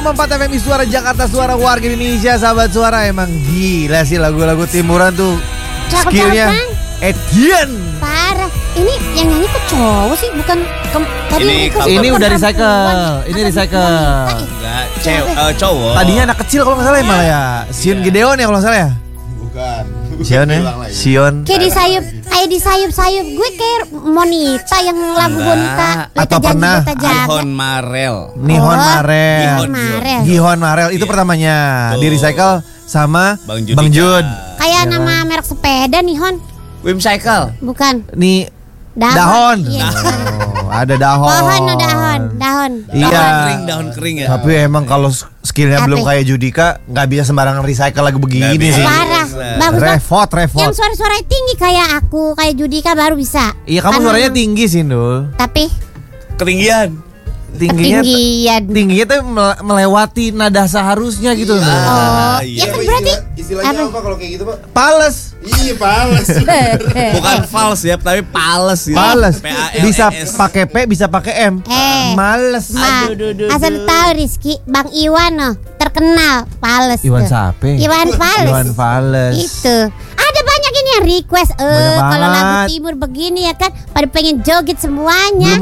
101,4 FM Suara Jakarta, suara warga Indonesia. Sahabat Suara, emang gila sih lagu-lagu timuran tuh. Skillnya Etienne. Parah. Ini yang nyanyi kok cowok sih, bukan ini udah recycle. Ini recycle. Enggak, cowok. Tadinya anak kecil kalau nggak salah ya malah ya. Sion Gideon ya kalau nggak salah ya. Bukan. Sion ya. Sion. Kayak di sayup. Gue kayak Monita yang lagu Bonita. Atau pernah Nihon Marel. Gihon Marel itu pertamanya. Di recycle sama Bang Jud. Kayak nama merek sepeda Nihon. Whimsical. Bukan. Nih dahon. Iya. Ada dahon. Dahon. Iya. Daun kering ya. Tapi emang kalau skillnya belum kayak Judika, nggak bisa sembarangan recycle lagu begini sih. Parah. Bagus. Repot. Yang suara-suara tinggi kayak aku, kayak Judika baru bisa. Iya, kamu suaranya tinggi sih, Ndul. Tapi Ketinggian. Tingginya tuh melewati nada seharusnya gitu. Ya kan berarti istilahnya apa kalau kayak gitu, Pak? Pales. Iya, pales. Bukan fals ya, tapi pales ya. Pales. P-A-L-E-S. Bisa pakai P, bisa pakai M. Males. Asal tahu Rizky, Bang Iwan terkenal pales. Iwan Sape. Iwan Fales. Itu. Ada banyak ini yang request. Kalau lagu timur begini ya kan, pada pengen joget semuanya.